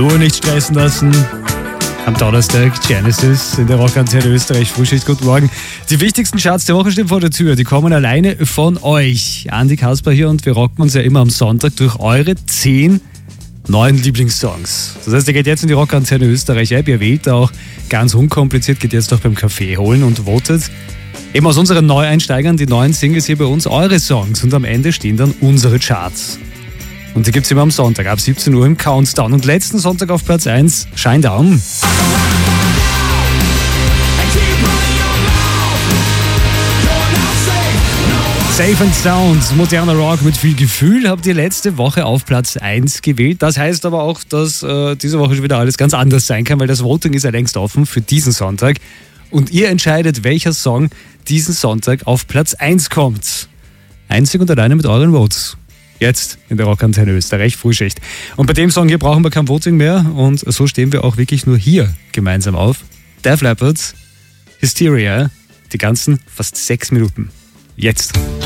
Nur nicht stressen lassen. Am Donnerstag Genesis in der Rockantenne Österreich. Frühschicht, guten Morgen. Die wichtigsten Charts der Woche stehen vor der Tür. Die kommen alleine von euch. Andi Kasper hier und wir rocken uns ja immer am Sonntag durch eure 10 neuen Lieblingssongs. Das heißt, ihr geht jetzt in die Rockantenne Österreich App. Ihr wählt auch ganz unkompliziert, geht jetzt auch beim Kaffee holen und votet eben aus unseren Neueinsteigern die neuen Singles hier bei uns, eure Songs. Und am Ende stehen dann unsere Charts. Und die gibt es immer am Sonntag ab 17 Uhr im Countdown. Und letzten Sonntag auf Platz 1, Shinedown. Safe and Sound, moderner Rock mit viel Gefühl, habt ihr letzte Woche auf Platz 1 gewählt. Das heißt aber auch, dass diese Woche schon wieder alles ganz anders sein kann, weil das Voting ist ja längst offen für diesen Sonntag. Und ihr entscheidet, welcher Song diesen Sonntag auf Platz 1 kommt. Einzig und alleine mit euren Votes. Jetzt in der Rockantenne Österreich, Frühschicht. Und bei dem Song hier brauchen wir kein Voting mehr. Und so stehen wir auch wirklich nur hier gemeinsam auf. Def Leppard, Hysteria, die ganzen fast 6 Minuten. Jetzt.